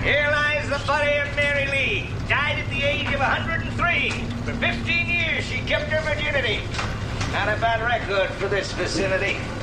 Here lies the body of Mary Lee. Died at the age of 103. For 15 years, she kept her virginity. Not a bad record for this vicinity.